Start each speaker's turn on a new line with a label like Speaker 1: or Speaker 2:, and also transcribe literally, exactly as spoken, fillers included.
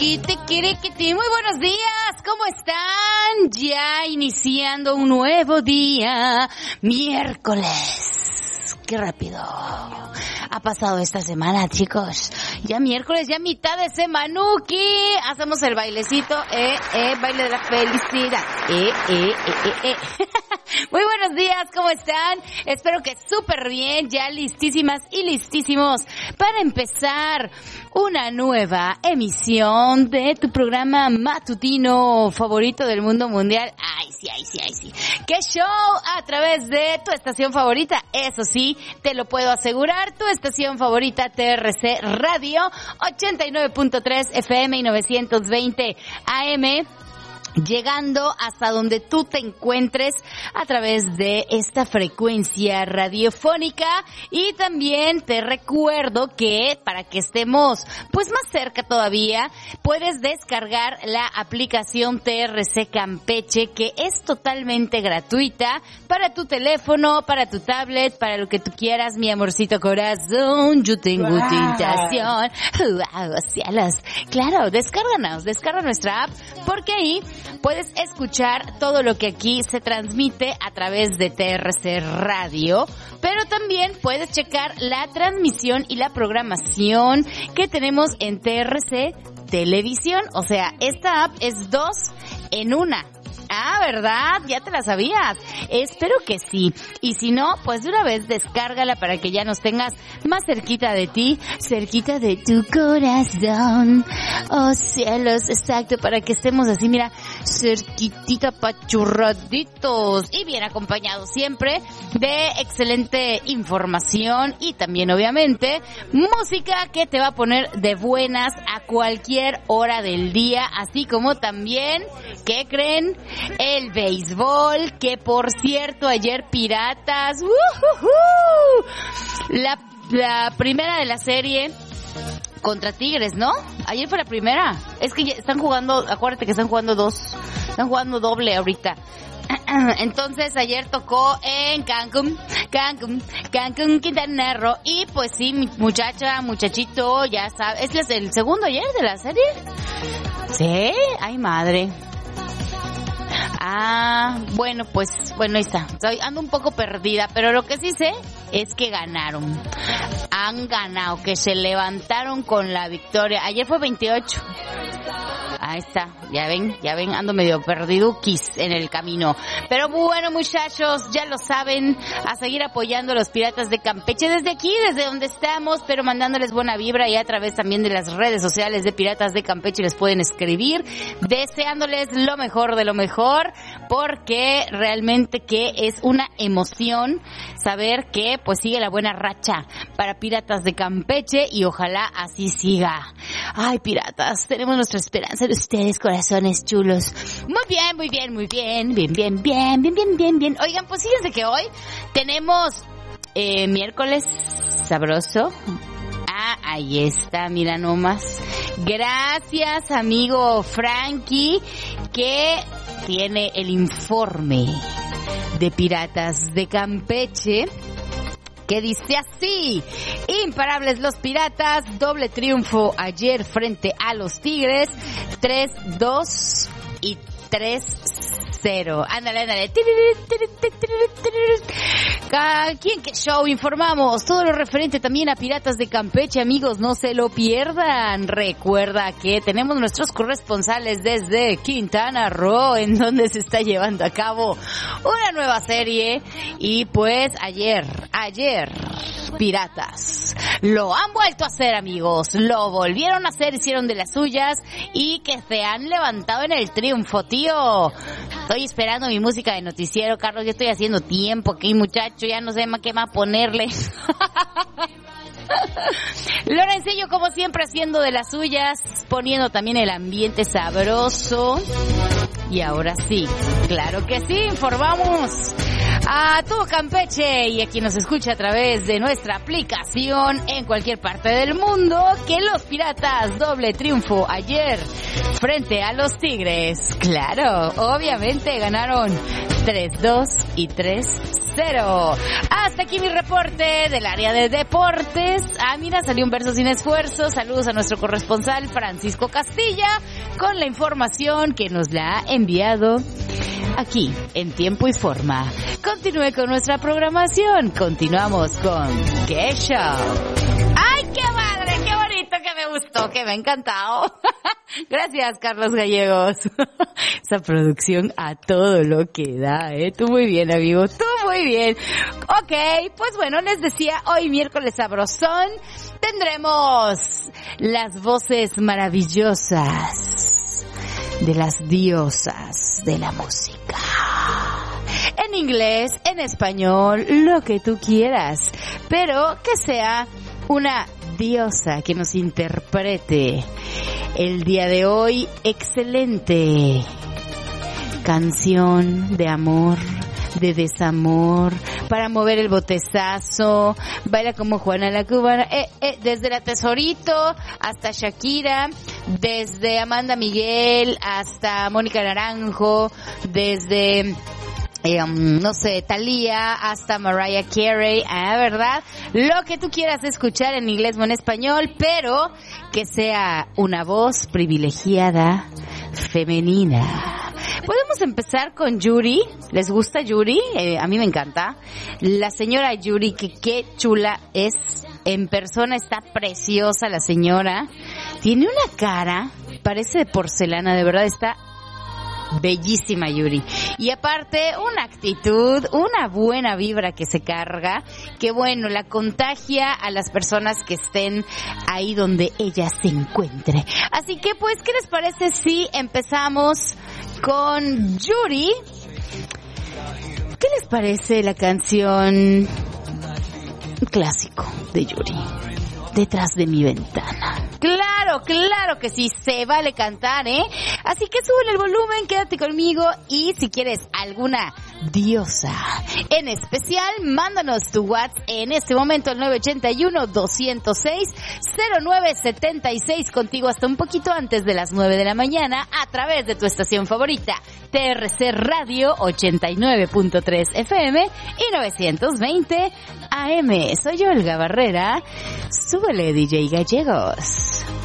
Speaker 1: Quite, quiere, quite. Muy buenos días, ¿cómo están? Ya iniciando un nuevo día, miércoles. Qué rápido ha pasado esta semana, chicos. Ya miércoles, ya mitad de semanuki. Hacemos el bailecito, eh, eh, baile de la felicidad. Eh, eh, eh, eh, eh. Muy buenos días, ¿cómo están? Espero que súper bien, ya listísimas y listísimos para empezar una nueva emisión de tu programa matutino favorito del mundo mundial. Ay, sí, ay, sí, ay, sí. ¡Qué show! A través de tu estación favorita, eso sí, te lo puedo asegurar, tu estación favorita T R C Radio, ochenta y nueve punto tres F M y novecientos veinte A M. Llegando hasta donde tú te encuentres a través de esta frecuencia radiofónica. Y también te recuerdo que para que estemos pues más cerca todavía, puedes descargar la aplicación T R C Campeche, que es totalmente gratuita para tu teléfono, para tu tablet, para lo que tú quieras, mi amorcito corazón. Yo tengo wow. tentación. Wow, cielos. Claro, descárganos, descarga nuestra app, porque ahí puedes escuchar todo lo que aquí se transmite a través de T R C Radio, pero también puedes checar la transmisión y la programación que tenemos en T R C Televisión. O sea, esta app es dos en una. Ah, ¿verdad? Ya te la sabías. Espero que sí. Y si no, pues de una vez descárgala para que ya nos tengas más cerquita de ti, cerquita de tu corazón. Oh, cielos, exacto, para que estemos así, mira, cerquitita, pachurraditos y bien acompañados siempre de excelente información y también, obviamente, música que te va a poner de buenas a cualquier hora del día, así como también, ¿qué creen? El béisbol, que por cierto ayer Piratas, ¡uh-huh-huh! la, la primera de la serie contra Tigres, ¿no? Ayer fue la primera. Es que ya están jugando, acuérdate que están jugando dos, están jugando doble ahorita. Entonces ayer tocó en Cancún, Cancún, Cancún, Quintana Roo, y pues sí, mi muchacha, muchachito, ya sabe, ¿es el segundo ayer de la serie? Sí, ay madre. Ah, bueno, pues, bueno, ahí está. Estoy, ando un poco perdida, pero lo que sí sé es que ganaron. Han ganado, que se levantaron con la victoria. Ayer fue veintiocho. Ahí está, ya ven, ya ven, ando medio perdiduquis en el camino. Pero bueno, muchachos, ya lo saben, a seguir apoyando a los Piratas de Campeche desde aquí, desde donde estamos, pero mandándoles buena vibra, y a través también de las redes sociales de Piratas de Campeche les pueden escribir, deseándoles lo mejor de lo mejor, porque realmente que es una emoción saber que pues sigue la buena racha para Piratas de Campeche, y ojalá así siga. Ay, Piratas, tenemos nuestra esperanza de ustedes, corazones chulos. Muy bien, muy bien, muy bien, bien, bien, bien, bien, bien, bien, bien. Oigan, pues fíjense que hoy tenemos eh, miércoles sabroso. Ah, ahí está, mira nomás. Gracias, amigo Frankie, que tiene el informe de Piratas de Campeche, que dice así: imparables los Piratas, doble triunfo ayer frente a los Tigres, tres dos y tres cero. Ándale, ándale. Aquí en Qué Show informamos todo lo referente también a Piratas de Campeche, amigos, no se lo pierdan. Recuerda que tenemos nuestros corresponsales desde Quintana Roo, en donde se está llevando a cabo una nueva serie, y pues ayer, ayer Piratas lo han vuelto a hacer, amigos, lo volvieron a hacer, hicieron de las suyas, y que se han levantado en el triunfo, tío. Estoy esperando mi música de noticiero, Carlos, yo estoy haciendo tiempo aquí, muchacho, ya no sé más qué más ponerle. Lorencillo, como siempre, haciendo de las suyas, poniendo también el ambiente sabroso. Y ahora sí, claro que sí, informamos a todo Campeche y a quien nos escucha a través de nuestra aplicación en cualquier parte del mundo, que los Piratas, doble triunfo ayer frente a los Tigres. Claro, obviamente ganaron tres dos y tres cero. Hasta aquí mi reporte del área de deportes. Ah, mira, salió un verso sin esfuerzo. Saludos a nuestro corresponsal Francisco Castilla con la información que nos la ha enviado aquí en tiempo y forma. Continúe con nuestra programación. Continuamos con ¡Qué Show! ¡Ay, qué madre! ¡Qué bonito! Que me gustó, que me ha encantado. Gracias, Carlos Gallegos. Esa producción a todo lo que da, ¿eh? Tú muy bien, amigo. Tú muy bien. Ok, pues bueno, les decía, hoy miércoles sabrosón tendremos las voces maravillosas de las diosas de la música. En inglés, en español, lo que tú quieras, pero que sea una diosa que nos interprete el día de hoy. Excelente canción de amor, de desamor, para mover el botezazo. Baila como Juana la Cubana, eh, eh, desde la Tesorito hasta Shakira, desde Amanda Miguel hasta Mónica Naranjo, desde Eh, um, no sé, Thalía hasta Mariah Carey, ¿eh? ¿Verdad? Lo que tú quieras escuchar en inglés o en español, pero que sea una voz privilegiada, femenina. Podemos empezar con Yuri. ¿Les gusta Yuri? Eh, a mí me encanta. La señora Yuri, que qué chula es. En persona está preciosa la señora. Tiene una cara, parece de porcelana, de verdad está bellísima Yuri. Y aparte, una actitud, una buena vibra que se carga, que bueno, la contagia a las personas que estén ahí donde ella se encuentre. Así que pues, ¿qué les parece si empezamos con Yuri? ¿Qué les parece la canción clásico de Yuri? Detrás de mi ventana. Claro, claro que sí, se vale cantar, ¿eh? Así que sube el volumen, quédate conmigo y si quieres alguna diosa en especial, mándanos tu WhatsApp en este momento al nueve ocho uno, dos cero seis, cero nueve siete seis, contigo hasta un poquito antes de las nueve de la mañana a través de tu estación favorita, T R C Radio ochenta y nueve punto tres F M y novecientos veinte A M. Soy Olga Barrera. Súbele, D J Gallegos.